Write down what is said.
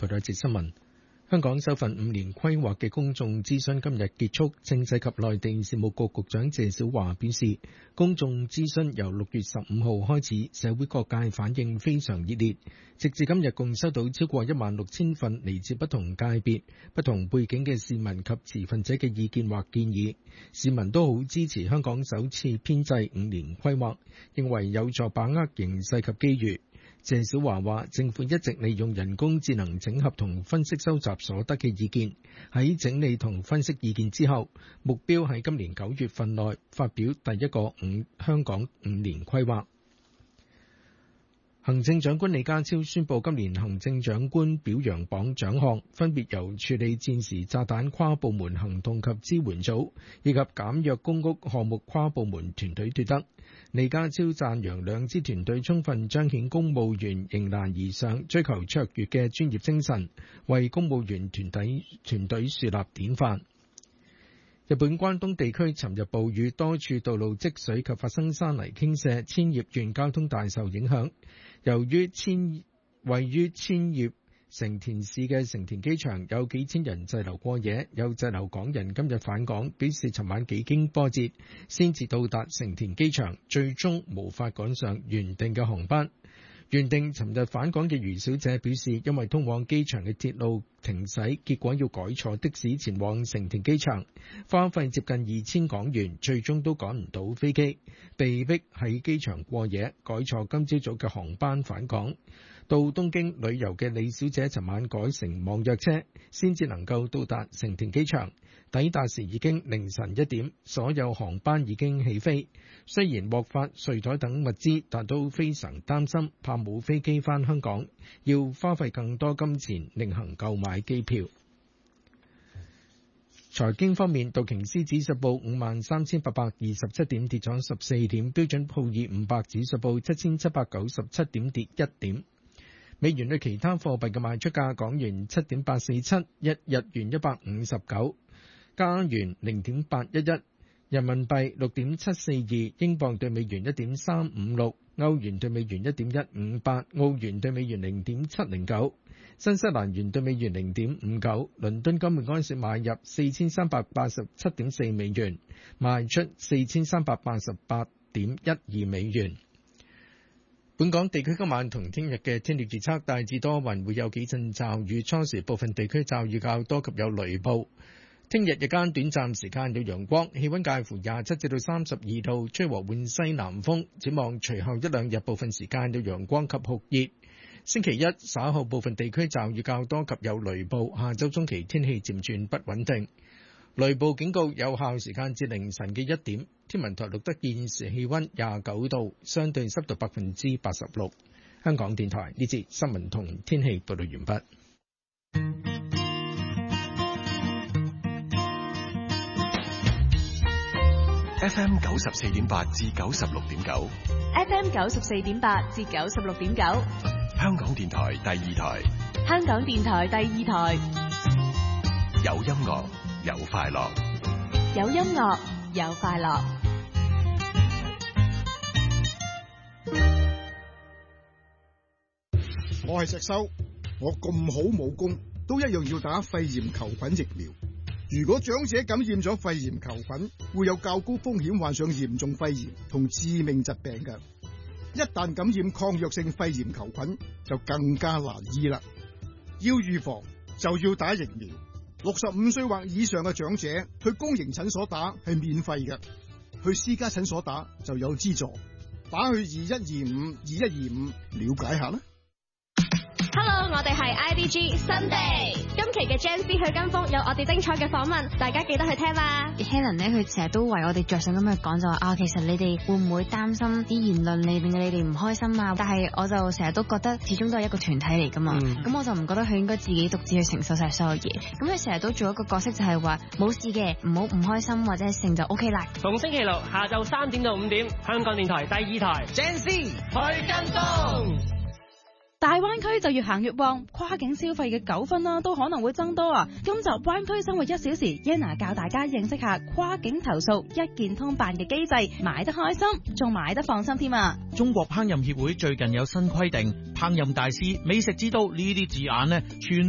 報道一節新聞。香港首份5年規劃嘅公眾諮詢今日結束，政制及內地事務局局長謝小華表示，公眾諮詢由6月15號開始，社會各界反應非常熱烈，直至今日共收到超過16000份嚟自不同界別、不同背景嘅市民及持份者嘅意見或建議，市民都好支持香港首次編制5年規劃，認為有助把握形勢及機遇。謝小華話：政府一直利用人工智能整合同分析收集所得嘅意見，喺整理同分析意見之後，目標喺今年9月份內發表第一個香港5年規劃。行政長官李家超宣布，今年行政長官表揚榜獎項分別由處理戰時炸彈跨部門行動及支援組以及減弱公屋項目跨部門團隊奪得。李家超讚揚兩支團隊充分彰顯公務員迎難而上、追求卓越嘅專業精神，為公務員團隊樹立典範。日本關東地區尋日暴雨，多處道路積水及發生山泥傾瀉，千葉縣交通大受影響。由於位於千葉成田市嘅成田機場有幾千人滯留過夜，有滯留港人今日返港，表示尋晚幾經波折先至到達成田機場，最終無法趕上原定嘅航班。原定尋日返港嘅余小姐表示，因為通往機場嘅鐵路停駛，結果要改坐的士前往成田機場，花費接近2000港元，最終都趕唔到飛機，被迫喺機場過夜，改坐今朝早嘅航班返港。到東京旅遊嘅李小姐尋晚改乘網約車，先至能夠到達成田機場。抵達時已經凌晨1點，所有航班已經起飛。雖然獲發睡袋等物資，但都非常擔心，怕冇飛機返香港，要花費更多金錢另行購買機票。財經方面，道瓊斯指數報53827點，跌咗14點；標準普爾500指數報7797點，跌1點。美元對其他貨幣嘅賣出價：港元7.847，日元159，加元0.811，人民幣6.742，英鎊對美元1.356，歐元對美元1.158，澳元對美元0.709，新西蘭元對美元0.59。倫敦金每安士買入4387.4美元，賣出4388.12美元。本港地區今晚同聽日嘅天氣預測，大致多雲，會有幾陣驟雨，初時部分地區驟雨較多及有雷暴。聽日日間短暫時間有陽光，氣溫介乎27至到32度，吹和緩西南風。展望隨後一兩日部分時間有陽光及酷熱。星期一稍後部分地區驟雨較多及有雷暴，下周中期天氣漸轉不穩定。雷暴警告有效時間至凌晨嘅1點。天文台錄得現時氣溫29度，相對濕度86%。香港電台呢節新聞同天氣報道完畢。 FM 94.8至96.9 ，FM 94.8至96.9， 香港電台第二台， 香港電台第二台， 有音樂有快樂， 有音樂有快樂。 我係石修，我咁好武功，都一樣要打肺炎球菌疫苗。如果長者感染咗肺炎球菌，會有較高風險患上嚴重肺炎同致命疾病嘅。一旦感染抗藥性肺炎球菌，就更加難醫啦。要預防就要打疫苗。65歲或以上嘅長者去公營診所打係免費嘅，去私家診所打就有資助。打去2125了解下啦。 Hello， 我哋係 IDG Sunday， 今期嘅 Gen Z 去跟風有我哋精彩嘅訪問，大家記得去聽啦。 Helen 咧，佢成日都為我哋着想咁去講，就話其實你哋會唔會擔心啲言論令你哋唔開心啊？但係我就成日都覺得始終都係一個團體嚟噶嘛，咁我就唔覺得佢應該自己獨自去承受晒所有嘢。咁佢成日都做一個角色，就係話冇事嘅，唔好唔開心或者成就 OK 啦。 逢星期六下晝3點到5點，香港電台第2台 Gen Z 去跟風。 大灣區就越行越旺，跨境消費嘅糾紛啦都可能會增多啊！今集灣區生活1小時 ，Yana 教大家認識下跨境投訴一鍵通辦嘅機制，買得開心，仲買得放心添啊！ 中國烹飪協會最近有新規定，烹飪大師、美食之都呢啲字眼呢，全